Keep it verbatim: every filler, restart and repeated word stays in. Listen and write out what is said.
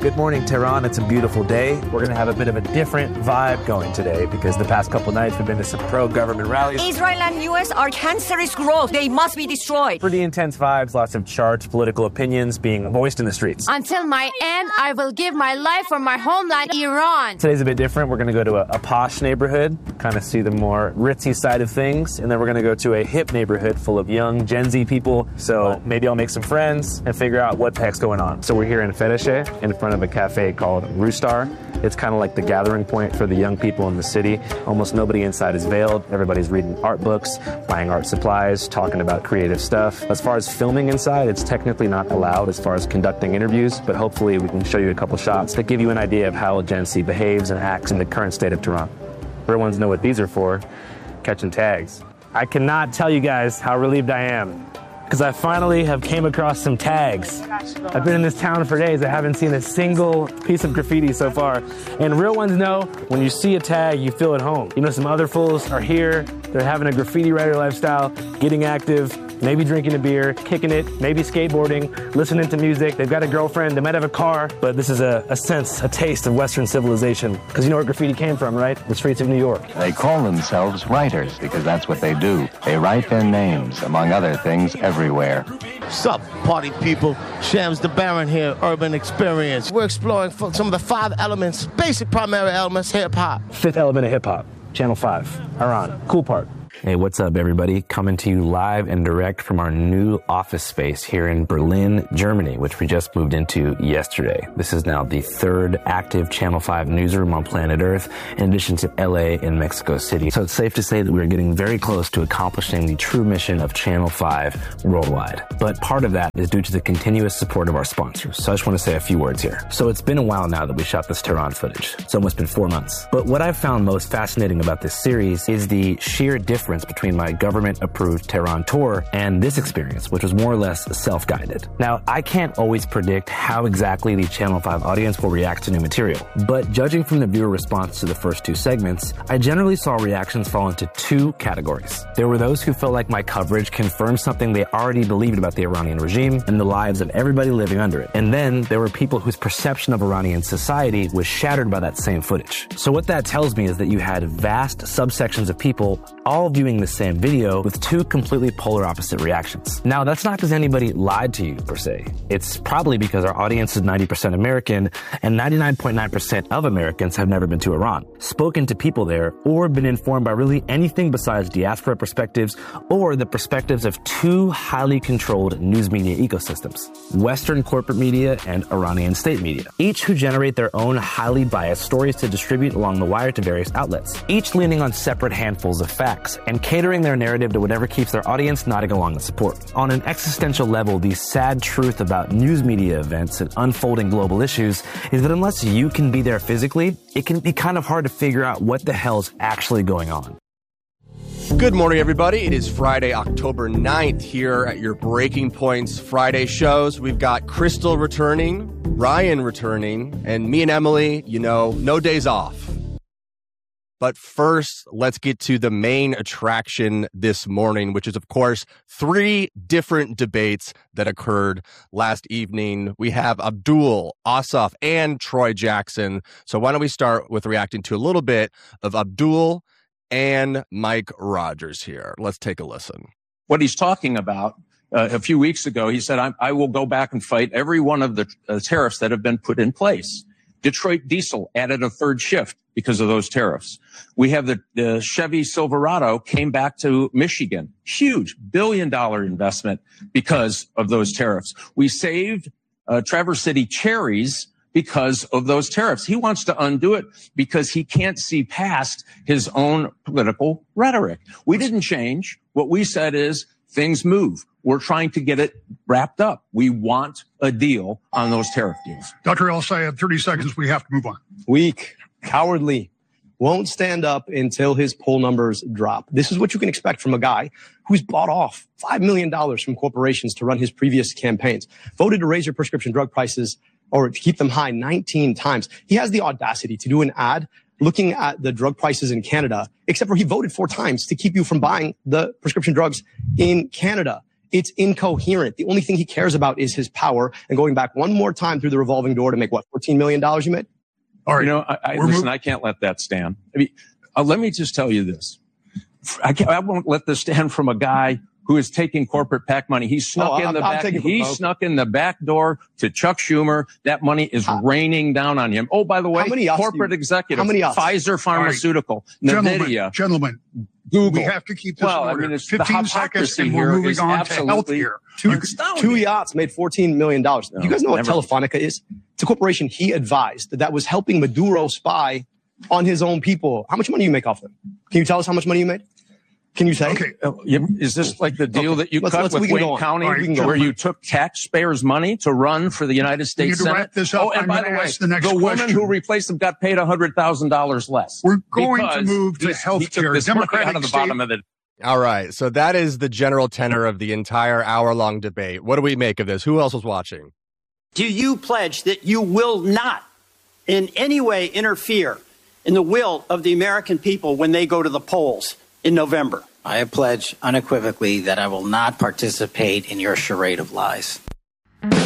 Good morning, Tehran. It's a beautiful day. We're going to have a bit of a different vibe going today because the past couple nights we've been to some pro-government rallies. Israel and U S are cancerous growth. They must be destroyed. Pretty intense vibes, lots of charged political opinions being voiced in the streets. Until my end, I will give my life for my homeland, Iran. Today's a bit different. We're going to go to a, a posh neighborhood, kind of see the more ritzy side of things, and then we're going to go to a hip neighborhood full of young Gen Z people. So maybe I'll make some friends and figure out what the heck's going on. So we're here in Fedeshe in front of a cafe called Rustar. It's kind of like the gathering point for the young people in the city. Almost nobody inside is veiled. Everybody's reading art books, buying art supplies, talking about creative stuff. As far as filming inside, it's technically not allowed as far as conducting interviews, but hopefully we can show you a couple shots that give you an idea of how Gen Z behaves and acts in the current state of Tehran. Everyone's know what these are for, catching tags. I cannot tell you guys how relieved I am, because I finally have came across some tags. I've been in this town for days. I haven't seen a single piece of graffiti so far. And real ones know when you see a tag, you feel at home. You know, some other fools are here. They're having a graffiti writer lifestyle, getting active, maybe drinking a beer, kicking it, maybe skateboarding, listening to music. They've got a girlfriend. They might have a car. But this is a, a sense, a taste of Western civilization. Because you know where graffiti came from, right? The streets of New York. They call themselves writers because that's what they do. They write their names, among other things, everywhere. Sup, party people? Shams the Baron here, Urban Experience. We're exploring some of the five elements, basic primary elements, hip-hop. Fifth element of hip-hop, Channel five, Iran, cool part. Hey, what's up, everybody? Coming to you live and direct from our new office space here in Berlin, Germany, which we just moved into yesterday. This is now the third active Channel five newsroom on planet Earth, in addition to L A and Mexico City. So it's safe to say that we're getting very close to accomplishing the true mission of Channel five worldwide. But part of that is due to the continuous support of our sponsors. So I just want to say a few words here. So it's been a while now that we shot this Tehran footage. It's almost been four months. But what I've found most fascinating about this series is the sheer difference between my government-approved Tehran tour and this experience, which was more or less self-guided. Now, I can't always predict how exactly the Channel five audience will react to new material, but judging from the viewer response to the first two segments, I generally saw reactions fall into two categories. There were those who felt like my coverage confirmed something they already believed about the Iranian regime and the lives of everybody living under it. And then there were people whose perception of Iranian society was shattered by that same footage. So what that tells me is that you had vast subsections of people all viewing the same video with two completely polar opposite reactions. Now, that's not because anybody lied to you, per se. It's probably because our audience is ninety percent American, and ninety-nine point nine percent of Americans have never been to Iran, spoken to people there, or been informed by really anything besides diaspora perspectives or the perspectives of two highly controlled news media ecosystems, Western corporate media and Iranian state media, each who generate their own highly biased stories to distribute along the wire to various outlets, each leaning on separate handfuls of facts and catering their narrative to whatever keeps their audience nodding along in support. On an existential level, the sad truth about news media events and unfolding global issues is that unless you can be there physically, it can be kind of hard to figure out what the hell's actually going on. Good morning, everybody. It is Friday, October ninth here at your Breaking Points Friday shows. We've got Crystal returning, Ryan returning, and me and Emily, you know, no days off. But first, let's get to the main attraction this morning, which is, of course, three different debates that occurred last evening. We have Abdul, Asaf, and Troy Jackson. So why don't we start with reacting to a little bit of Abdul and Mike Rogers here. Let's take a listen. What he's talking about, uh, a few weeks ago, he said, I, I will go back and fight every one of the uh, tariffs that have been put in place. Detroit Diesel added a third shift because of those tariffs. We have the, the Chevy Silverado came back to Michigan. Huge billion dollar investment because of those tariffs. We saved uh, Traverse City cherries because of those tariffs. He wants to undo it because he can't see past his own political rhetoric. We didn't change. What we said is things move. We're trying to get it wrapped up. We want a deal on those tariff deals. Doctor El-Sayed, thirty seconds. We have to move on. Weak, cowardly, won't stand up until his poll numbers drop. This is what you can expect from a guy who's bought off five million dollars from corporations to run his previous campaigns, voted to raise your prescription drug prices or to keep them high nineteen times. He has the audacity to do an ad looking at the drug prices in Canada, except for he voted four times to keep you from buying the prescription drugs in Canada. It's incoherent. The only thing he cares about is his power and going back one more time through the revolving door to make what, fourteen million dollars you made? All right. You know, I, I, listen, moving. I can't let that stand. I mean, uh, let me just tell you this. I, can't, I won't let this stand from a guy who is taking corporate PAC money. He snuck oh, in I'm, the I'm back. He snuck in the back door to Chuck Schumer. That money is how, raining down on him. Oh, by the way, corporate executive, how many Pfizer Pharmaceutical, right. Gentlemen, Nvidia, gentlemen, Google. We have to keep this well, in order. I mean, it's fifteen seconds, and we're moving on to healthcare. Two, two yachts made fourteen million dollars. No, you guys know never. what Telefonica is? It's a corporation he advised that, that was helping Maduro spy on his own people. How much money do you make off them? Can you tell us how much money you made? Can you say? Okay. Uh, is this like the deal okay. that you let's, cut let's, with Wayne County, right, where you took taxpayers' money to run for the United States Senate? Wrap this up. Oh, and I'm by the way, the, next the woman question. who replaced him got paid one hundred thousand dollars less. We're going to move to health care. Democratic out of the state. bottom of the. All right. So that is the general tenor of the entire hour-long debate. What do we make of this? Who else was watching? Do you pledge that you will not in any way interfere in the will of the American people when they go to the polls in November? I pledge unequivocally that I will not participate in your charade of lies.